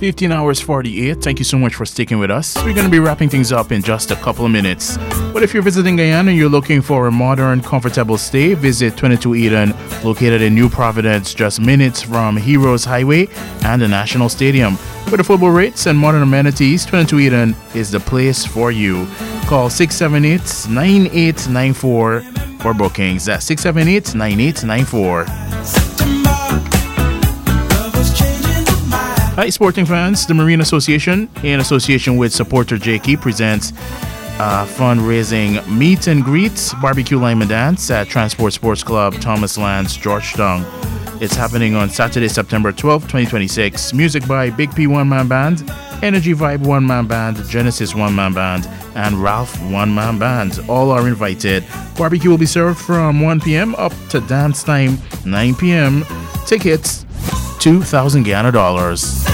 15 hours 48. Thank you so much for sticking with us. We're going to be wrapping things up in just a couple of minutes. But if you're visiting Guyana and you're looking for a modern, comfortable stay, visit 22 Eden, located in New Providence, just minutes from Heroes Highway and the National Stadium. With affordable rates and modern amenities, 22 Eden is the place for you. Call 678-9894 for bookings. That's 678-9894. Hi, sporting fans. The Marine Association, in association with supporter Jakey, presents fundraising meet and greet barbecue lime and dance at Transport Sports Club, Thomas Lands, Georgetown. It's happening on Saturday, September 12, 2026. Music by Big P One-Man Band, Energy Vibe One-Man Band, Genesis One-Man Band, and Ralph One-Man Band. All are invited. Barbecue will be served from 1 p.m. up to dance time, 9 p.m. Tickets, $2,000 Guyana dollars.